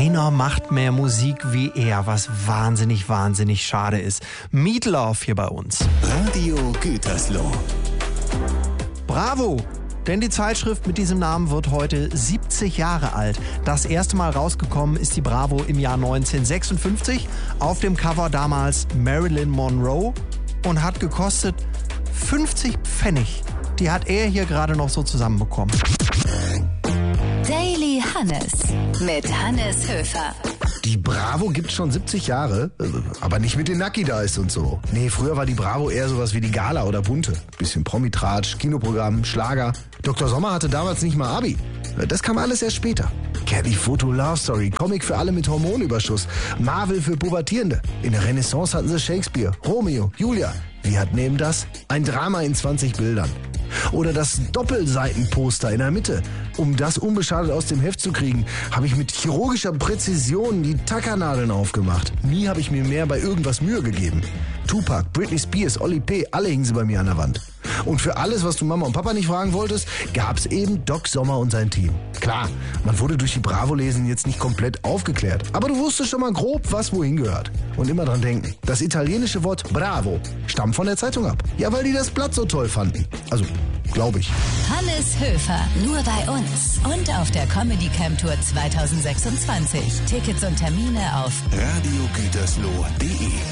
Keiner macht mehr Musik wie er, was wahnsinnig, wahnsinnig schade ist. Meatloaf hier bei uns. Radio Gütersloh. Bravo! Denn die Zeitschrift mit diesem Namen wird heute 70 Jahre alt. Das erste Mal rausgekommen ist die Bravo im Jahr 1956. Auf dem Cover damals Marilyn Monroe und hat gekostet 50 Pfennig. Die hat er hier gerade noch so zusammenbekommen. Daily Hannes mit Hannes Höfer. Die Bravo gibt's schon 70 Jahre, aber nicht mit den Nucky Dice und so. Nee, früher war die Bravo eher sowas wie die Gala oder Bunte. Bisschen Promitratsch, Kinoprogramm, Schlager. Dr. Sommer hatte damals nicht mal Abi. Das kam alles erst später. Caddy Foto Love Story, Comic für alle mit Hormonüberschuss, Marvel für Pubertierende. In der Renaissance hatten sie Shakespeare, Romeo, Julia. Wir hatten eben das, ein Drama in 20 Bildern. Oder das Doppelseitenposter in der Mitte. Um das unbeschadet aus dem Heft zu kriegen, habe ich mit chirurgischer Präzision die Tackernadeln aufgemacht. Nie habe ich mir mehr bei irgendwas Mühe gegeben. Tupac, Britney Spears, Oli P., alle hingen sie bei mir an der Wand. Und für alles, was du Mama und Papa nicht fragen wolltest, gab's eben Doc Sommer und sein Team. Klar, man wurde durch die Bravo-Lesen jetzt nicht komplett aufgeklärt, aber du wusstest schon mal grob, was wohin gehört. Und immer dran denken, das italienische Wort Bravo stammt von der Zeitung ab. Ja, weil die das Blatt so toll fanden. Also, glaube ich. Hannes Höfer, nur bei uns. Und auf der Comedy Camp Tour 2026. Tickets und Termine auf radiogütersloh.de